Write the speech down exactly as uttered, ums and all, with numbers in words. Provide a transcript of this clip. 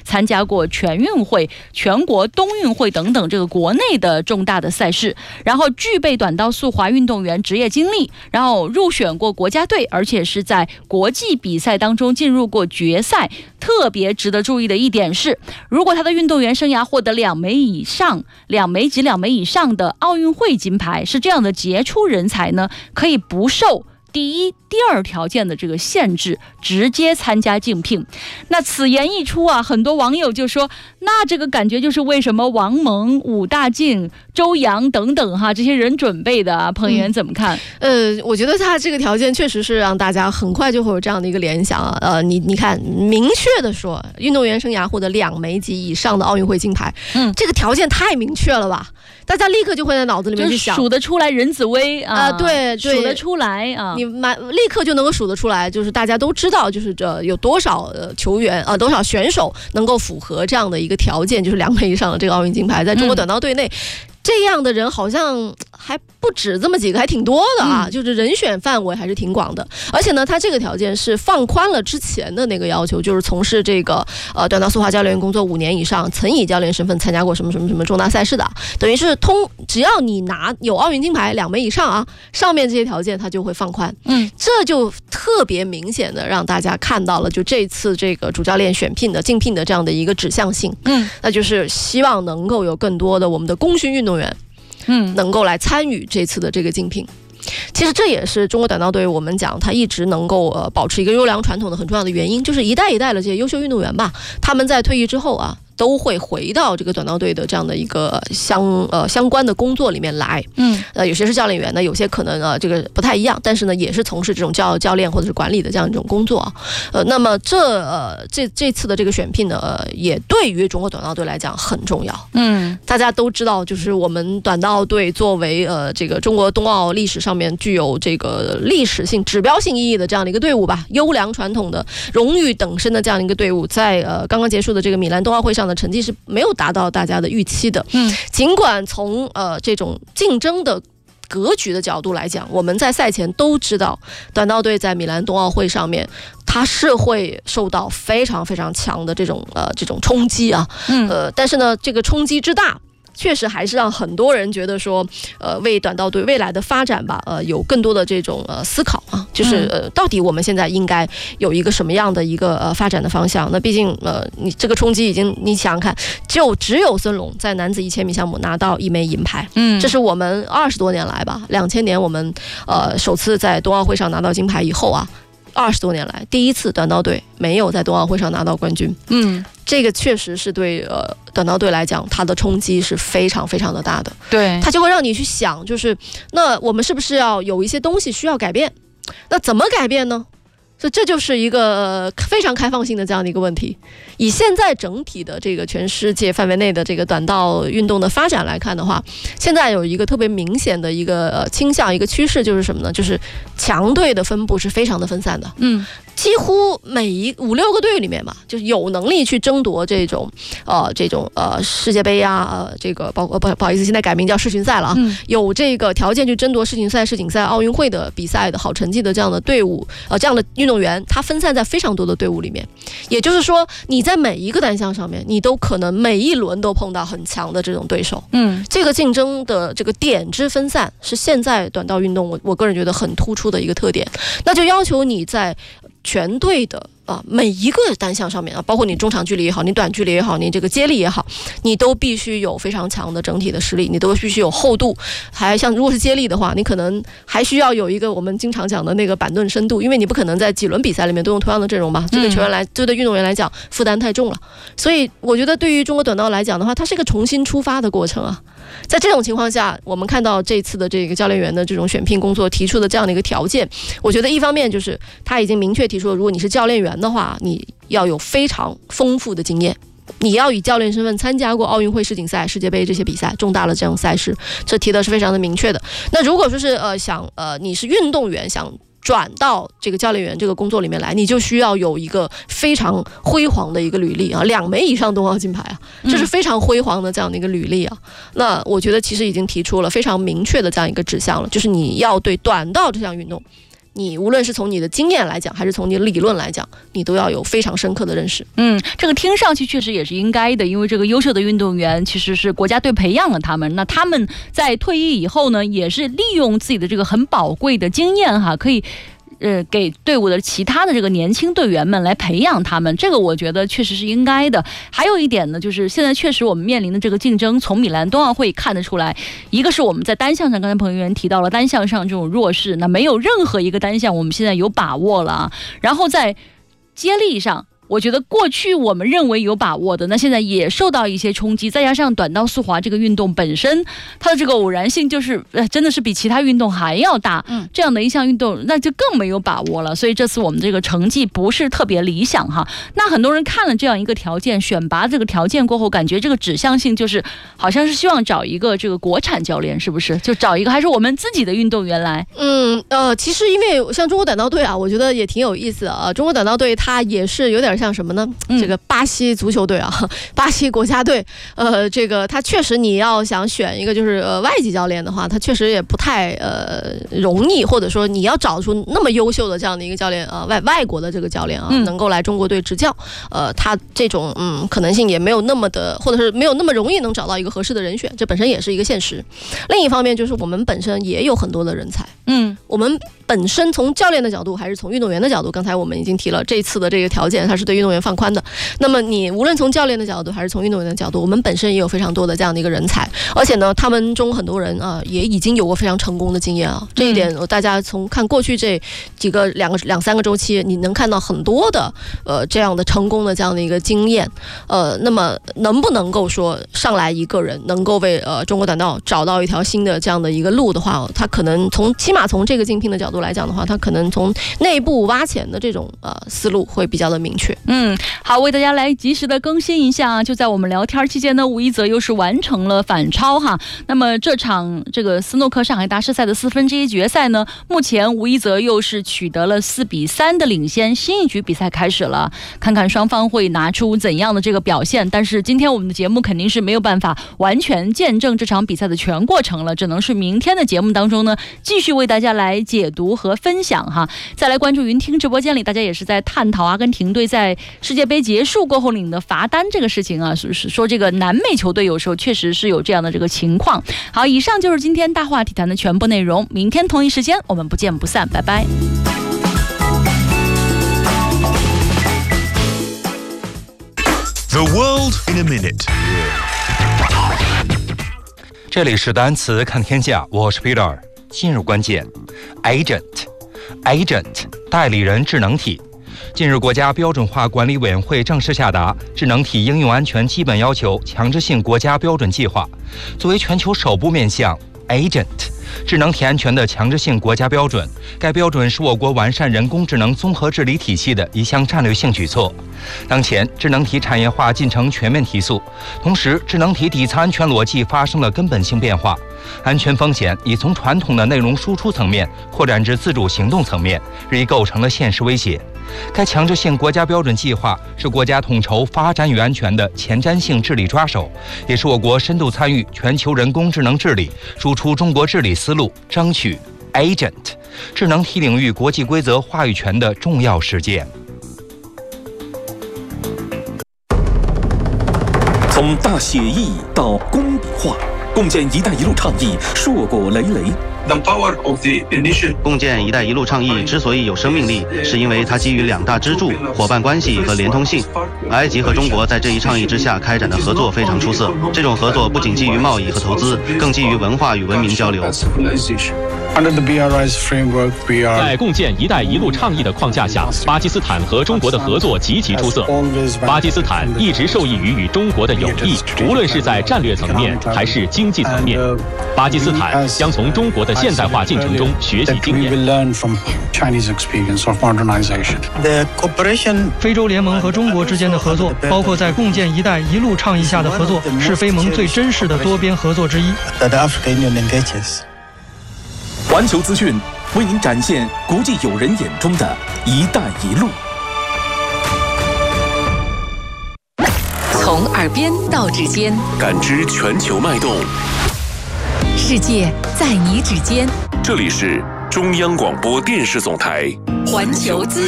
参加过全运会、全国冬运会等等这个国内的重大的赛事，然后具备短道速滑运动员职业经历，然后入选过国家队，而且是在国际比赛当中进入过决赛。特别值得注意的一点是，如果他的运动员生涯获得两枚以上、两枚及两枚以上的奥运会金牌，是这样的杰出人才呢，可以不受第一、第二条件的这个限制，直接参加竞聘。那此言一出啊，很多网友就说，那这个感觉就是为什么王蒙、武大靖、周洋等等哈这些人准备的啊。彭源怎么看？ 嗯、呃，我觉得他这个条件确实是让大家很快就会有这样的一个联想啊。呃，你你看，明确的说，运动员生涯获得两枚及以上的奥运会金牌，嗯，这个条件太明确了吧？大家立刻就会在脑子里面去想， 数得出来任子威啊、呃， 对对， 数得出来啊。 你满立刻就能够数得出来，就是大家都知道，就是这有多少呃球员呃多少选手能够符合这样的一个条件，就是两枚以上的这个奥运金牌，在中国短道队内。嗯，这样的人好像还不止这么几个，还挺多的啊，嗯、就是人选范围还是挺广的。而且呢，他这个条件是放宽了之前的那个要求，就是从事这个呃短道速滑教练员工作五年以上，曾以教练身份参加过什么什么什么重大赛事的，等于是通只要你拿有奥运金牌两枚以上啊，上面这些条件他就会放宽。嗯，这就特别明显的让大家看到了，就这次这个主教练选聘的竞聘的这样的一个指向性。嗯，那就是希望能够有更多的我们的功勋运动员。嗯，能够来参与这次的这个竞聘。其实这也是中国短道队我们讲他一直能够呃保持一个优良传统的很重要的原因，就是一代一代的这些优秀运动员吧，他们在退役之后啊，都会回到这个短道队的这样的一个相呃相关的工作里面来。嗯，呃，有些是教练员呢，有些可能呃这个不太一样，但是呢，也是从事这种教教练或者是管理的这样一种工作啊。呃，那么这呃这这次的这个选聘呢，呃，也对于中国短道队来讲很重要。嗯，大家都知道，就是我们短道队作为呃这个中国冬奥历史上面具有这个历史性、指标性意义的这样的一个队伍吧，优良传统的、荣誉等身的这样的一个队伍，在呃刚刚结束的这个米兰冬奥会上的成绩是没有达到大家的预期的。嗯，尽管从呃这种竞争的格局的角度来讲，我们在赛前都知道短道队在米兰冬奥会上面它是会受到非常非常强的这种呃这种冲击啊。嗯，呃但是呢这个冲击之大确实还是让很多人觉得说，呃，为短道队未来的发展吧，呃，有更多的这种呃思考啊，就是呃，到底我们现在应该有一个什么样的一个呃发展的方向？那毕竟呃，你这个冲击已经，你想想看，就只有孙龙在男子一千米项目拿到一枚银牌，嗯，这是我们二十多年来吧，两千年我们呃首次在冬奥会上拿到金牌以后啊。二十多年来，第一次短道队没有在冬奥会上拿到冠军。嗯，这个确实是对呃短道队来讲，它的冲击是非常非常的大的。对，它就会让你去想，就是那我们是不是要有一些东西需要改变？那怎么改变呢？所以这就是一个非常开放性的这样的一个问题。以现在整体的这个全世界范围内的这个短道运动的发展来看的话，现在有一个特别明显的一个呃倾向，一个趋势就是什么呢？就是强队的分布是非常的分散的。嗯，几乎每一五六个队里面嘛，就是有能力去争夺这种呃这种呃世界杯啊，呃这个包括不不好意思，现在改名叫世巡赛了啊。嗯，有这个条件去争夺世巡赛、世锦赛、奥运会的比赛的好成绩的这样的队伍，呃这样的运动员，他分散在非常多的队伍里面。也就是说，你在每一个单项上面，你都可能每一轮都碰到很强的这种对手。嗯，这个竞争的这个点之分散，是现在短道运动我我个人觉得很突出的一个特点。那就要求你在全队的啊每一个单项上面啊，包括你中长距离也好，你短距离也好，你这个接力也好，你都必须有非常强的整体的实力，你都必须有厚度。还像如果是接力的话，你可能还需要有一个我们经常讲的那个板凳深度，因为你不可能在几轮比赛里面都用同样的阵容吧，这对球员来，这对运动员来讲负担太重了。所以我觉得对于中国短道来讲的话，它是一个重新出发的过程啊。在这种情况下，我们看到这次的这个教练员的这种选聘工作提出的这样的一个条件，我觉得一方面就是他已经明确提出了，如果你是教练员的话，你要有非常丰富的经验，你要以教练身份参加过奥运会、世锦赛、世界杯这些比赛，重大的这种赛事，这提的是非常的明确的。那如果说是呃想呃你是运动员想转到这个教练员这个工作里面来，你就需要有一个非常辉煌的一个履历啊，两枚以上冬奥金牌啊，这是非常辉煌的这样的一个履历啊。那我觉得其实已经提出了非常明确的这样一个指向了，就是你要对短道这项运动你无论是从你的经验来讲，还是从你的理论来讲，你都要有非常深刻的认识。 嗯，这个听上去确实也是应该的，因为这个优秀的运动员其实是国家队培养了他们，那他们在退役以后呢，也是利用自己的这个很宝贵的经验哈，可以呃，给队伍的其他的这个年轻队员们来培养他们，这个我觉得确实是应该的。还有一点呢，就是现在确实我们面临的这个竞争，从米兰冬奥会看得出来，一个是我们在单项上，刚才彭议员提到了单项上这种弱势，那没有任何一个单项我们现在有把握了。然后在接力上，我觉得过去我们认为有把握的，那现在也受到一些冲击，再加上短道速滑这个运动本身，它的这个偶然性就是呃，真的是比其他运动还要大。嗯，这样的一项运动，那就更没有把握了。所以这次我们这个成绩不是特别理想哈。那很多人看了这样一个条件，选拔这个条件过后，感觉这个指向性就是好像是希望找一个这个国产教练，是不是？就找一个还是我们自己的运动员来？ 嗯呃，其实因为像中国短道队啊，我觉得也挺有意思的啊。中国短道队它也是有点像什么呢？嗯、这个巴西足球队啊，巴西国家队，呃，这个他确实你要想选一个就是呃外籍教练的话，他确实也不太呃容易，或者说你要找出那么优秀的这样的一个教练啊、呃，外外国的这个教练啊，嗯、能够来中国队执教，呃，他这种嗯可能性也没有那么的，或者是没有那么容易能找到一个合适的人选，这本身也是一个现实。另一方面就是我们本身也有很多的人才，嗯，我们本身从教练的角度还是从运动员的角度，刚才我们已经提了，这一次的这个条件它是对运动员放宽的。那么你无论从教练的角度还是从运动员的角度，我们本身也有非常多的这样的一个人才，而且呢，他们中很多人啊也已经有过非常成功的经验啊。这一点，大家从看过去这几个两个两三个周期，你能看到很多的呃这样的成功的这样的一个经验。呃，那么能不能够说上来一个人能够为呃中国短道找到一条新的这样的一个路的话，他可能从起码从这个竞聘的角度来讲的话，他可能从内部挖潜的这种呃思路会比较的明确。 嗯，好，为大家来及时的更新一下啊！就在我们聊天期间呢，吴一泽又是完成了反超哈。那么这场这个斯诺克上海大师赛的四分之一决赛呢，目前吴一泽又是取得了四比三的领先。新一局比赛开始了，看看双方会拿出怎样的这个表现。但是今天我们的节目肯定是没有办法完全见证这场比赛的全过程了，只能是明天的节目当中呢，继续为大家来解读和分享哈。再来关注云听直播间里，大家也是在探讨阿根廷队在世界杯结束过后领的罚单这个事情啊，是是说这个南美球队有时候确实是有这样的这个情况。好，以上就是今天大话体坛的全部内容，明天同一时间我们不见不散，拜拜。 The world in a minute。 这里是单词看天下，我是 Peter。进入关键 ，agent，agent， 代理人智能体。近日，国家标准化管理委员会正式下达《智能体应用安全基本要求强制性国家标准计划》，作为全球首部面向 agent 智能体安全的强制性国家标准。该标准是我国完善人工智能综合治理体系的一项战略性举措。当前，智能体产业化进程全面提速，同时，智能体底层安全逻辑发生了根本性变化，安全风险已从传统的内容输出层面扩展至自主行动层面，日益构成了现实威胁。该强制性国家标准计划是国家统筹发展与安全的前瞻性治理抓手，也是我国深度参与全球人工智能治理、输出中国治理思路、争取 agent 智能体领域国际规则话语权的重要实践。 从大写意到工笔画，共建“一带一路”倡议硕果累累。 共建“一带一路”倡议之所以有生命力，是因为它基于两大支柱：伙伴关系和连通性。埃及和中国在这一倡议之下开展的合作非常出色。这种合作不仅基于贸易和投资，更基于文化与文明交流。 在共建“一带一路”倡议的框架下，巴基斯坦和中国的合作极其出色。巴基斯坦一直受益于与中国的友谊，无论是在战略层面还是经济层面。巴基斯坦将从中国的现代化进程中学习经验。 非洲联盟和中国之间的合作，包括在共建“一带一路”倡议下的合作，是非盟最真实的多边合作之一。 环球资讯为您展现国际友人眼中的一带一路。 从耳边到指尖， 感知全球脉动。 世界在你指尖。 这里是中央广播电视总台， 环球资讯。